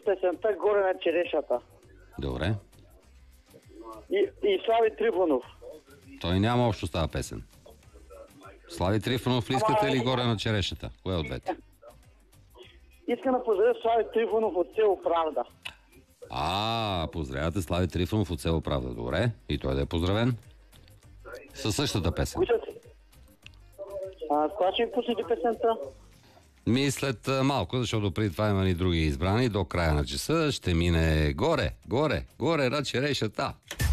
песента "Горе на черешата". Добре. И Слави Трифонов. Той няма общо с тази песен. Слави Трифонов ли искате ли "Горе на черешата"? Кое от двете? Искам да поздравя Слави Трифонов от село Правда. Поздравявате Слави Трифонов от село Правда. Добре. И той да е поздравен. Със същата песен. Кога ще ми пуснете песента? След малко, защото преди това има и други избрани. До края на часа ще мине "Горе, горе, горе на черешата".